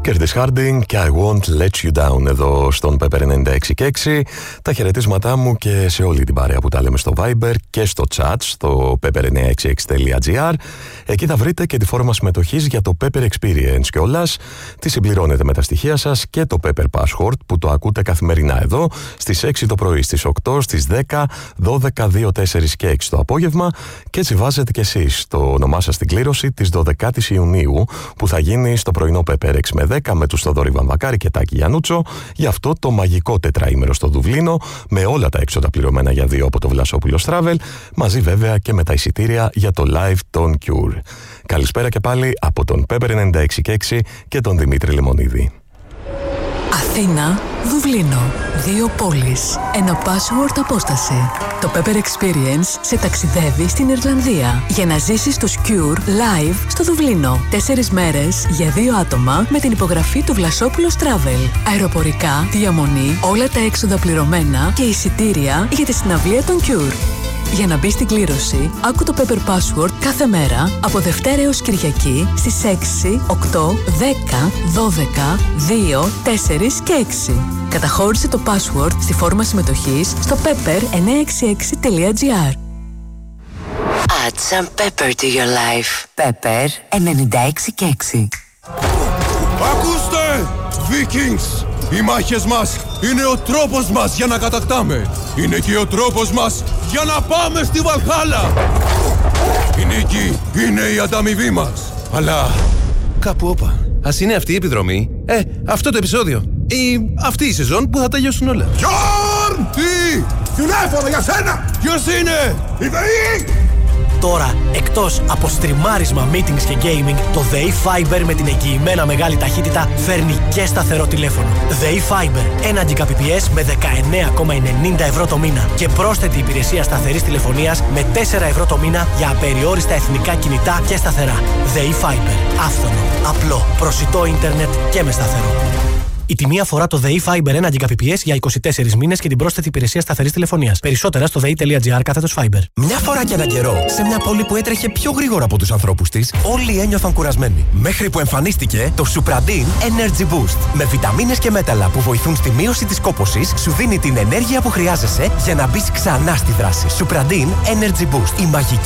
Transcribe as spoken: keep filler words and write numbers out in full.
Curtis Harding και I Won't Let You Down εδώ στον Pepper ενενήντα έξι και έξι. Τα χαιρετίσματά μου και σε όλη την παρέα που τα λέμε στο Viber και στο chat στο pepper εννιακόσια εξήντα έξι τελεία gr. Εκεί θα βρείτε και τη φόρμα συμμετοχής για το Pepper Experience κιόλας. Τη συμπληρώνετε με τα στοιχεία σας και το Pepper Password που το ακούτε καθημερινά εδώ στις έξι το πρωί, στις οκτώ, στις δέκα, δώδεκα, δύο, τέσσερα και έξι το απόγευμα, και έτσι βάζετε κι εσείς το όνομά σας στην κλήρωση της δωδεκάτης Ιουνίου που θα γίνει στο πρωινό Pepper έξι με δέκα με τους Θοδωρή Βαμβακάρη και Τάκη Γιαννούτσο για αυτό το μαγικό τετραήμερο στο Δουβλίνο με όλα τα έξοδα πληρωμένα για δύο από το Βλασόπουλος Travel, μαζί βέβαια και με τα εισιτήρια για το live των Cure. Καλησπέρα και πάλι από τον Pepper ενενήντα έξι και έξι και τον Δημήτρη Λεμονίδη. Αθήνα, Δουβλίνο. Δύο πόλεις. Ένα password απόσταση. Το Pepper Experience σε ταξιδεύει στην Ιρλανδία για να ζήσεις τους Cure live στο Δουβλίνο. Τέσσερις μέρες για δύο άτομα με την υπογραφή του Βλασόπουλος Travel. Αεροπορικά, διαμονή, όλα τα έξοδα πληρωμένα και εισιτήρια για τη συναυλία των Cure. Για να μπει στην κλήρωση, άκου το Pepper Password κάθε μέρα από Δευτέρα έως Κυριακή στις έξι, οκτώ, δέκα, δώδεκα, δύο, τέσσερα και έξι. Καταχώρησε το password στη φόρμα συμμετοχής στο pepper εννιακόσια εξήντα έξι τελεία gr. Add some pepper to your life. Pepper ενενήντα έξι και έξι. Ακούστε! Vikings! Οι μάχες μας είναι ο τρόπος μας για να κατακτάμε. Είναι και ο τρόπος μας για να πάμε στη Βαλχάλα. Η νίκη είναι η ανταμοιβή μας. Αλλά κάπου όπα. Ας είναι αυτή η επιδρομή. Ε, αυτό το επεισόδιο. Ή αυτή η σεζόν που θα τελειώσουν όλα. Γιόρν! Τι! Τηλέφωνο για σένα! Ποιος είναι? Η ΔΕΗ! Τώρα, εκτός από στριμάρισμα, meetings και gaming, το ΔΕΗ Fiber με την εγγυημένα μεγάλη ταχύτητα φέρνει και σταθερό τηλέφωνο. ΔΕΗ Fiber, ένα Gbps με δεκαεννέα κόμμα ενενήντα ευρώ το μήνα και πρόσθετη υπηρεσία σταθερής τηλεφωνίας με τέσσερα ευρώ το μήνα για απεριόριστα εθνικά κινητά και σταθερά. ΔΕΗ Fiber, άφθονο, απλό, προσιτό ίντερνετ και με σταθερό. Η τιμή αφορά το ΔΕΗ Fiber ένα Gbps για είκοσι τέσσερις μήνες και την πρόσθετη υπηρεσία σταθερής τηλεφωνίας. Περισσότερα στο δέη τελεία gr κάθετος Fiber. Μια φορά και έναν καιρό, σε μια πόλη που έτρεχε πιο γρήγορα από τους ανθρώπους της, όλοι ένιωθαν κουρασμένοι. Μέχρι που εμφανίστηκε το Supradin Energy Boost. Με βιταμίνες και μέταλλα που βοηθούν στη μείωση της κόπωσης, σου δίνει την ενέργεια που χρειάζεσαι για να μπεις ξανά στη δράση. Supradin Energy Boost. Η μαγική